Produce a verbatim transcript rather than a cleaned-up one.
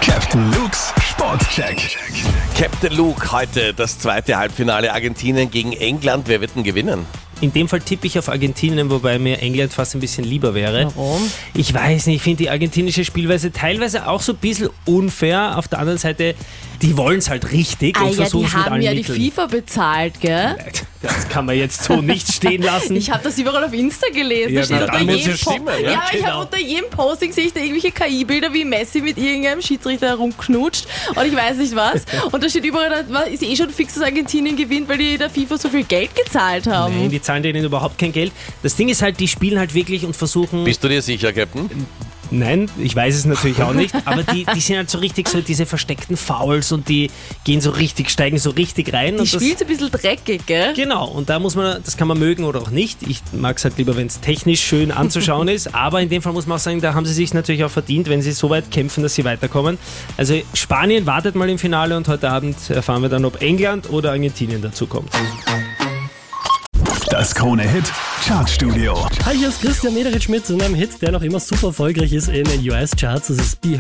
Captain Luke's Sportcheck. Captain Luke, heute das zweite Halbfinale Argentinien gegen England. Wer wird denn gewinnen? In dem Fall tippe ich auf Argentinien, wobei mir England fast ein bisschen lieber wäre. Warum? Ich weiß nicht, ich finde die argentinische Spielweise teilweise auch so ein bisschen unfair. Auf der anderen Seite, die wollen es halt richtig Ah und ja, versuchen die es mit haben allen ja Mitteln. die FIFA bezahlt, gell? Das kann man jetzt so nicht stehen lassen. Ich habe das überall auf Insta gelesen. Ja, da steht na, unter dann muss jedem ja stimmen, Po- ja, ja, ich genau. habe unter jedem Posting sehe ich da irgendwelche K I-Bilder, wie Messi mit irgendeinem Schiedsrichter herumknutscht und ich weiß nicht was. Und da steht überall, da ist eh schon fix, dass Argentinien gewinnt, weil die der FIFA so viel Geld gezahlt haben. Nein, die zahlen denen überhaupt kein Geld. Das Ding ist halt, die spielen halt wirklich und versuchen... Bist du dir sicher, Captain? Nein, ich weiß es natürlich auch nicht, aber die, die sind halt so richtig so diese versteckten Fouls und die gehen so richtig, steigen so richtig rein. Die und das, spielt so ein bisschen dreckig, gell? Genau, und da muss man, das kann man mögen oder auch nicht. Ich mag es halt lieber, wenn es technisch schön anzuschauen ist, aber in dem Fall muss man auch sagen, da haben sie sich natürlich auch verdient, wenn sie so weit kämpfen, dass sie weiterkommen. Also Spanien wartet mal im Finale und heute Abend erfahren wir dann, ob England oder Argentinien dazu kommt. Das Krone-Hit Chartstudio. Hi, hier ist Christian Mederich mit einem Hit, der noch immer super erfolgreich ist in den U S-Charts. Das ist Be